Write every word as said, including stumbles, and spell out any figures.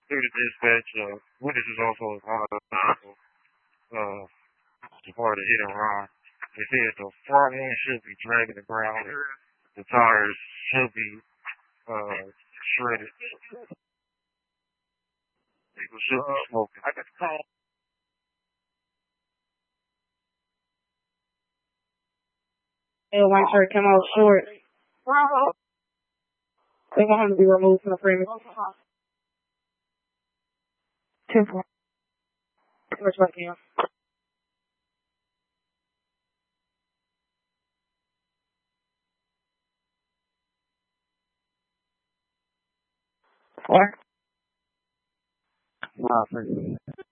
Through the dispatch, uh, witness is also on the uh, the part of hit and run. They said the front end should be dragging the ground. The tires should be uh, shredded. People should be smoking. I got the call. And one shirt came out short. They want him to be removed from the premise. Two points. Which one came? Four. Nah, thank you.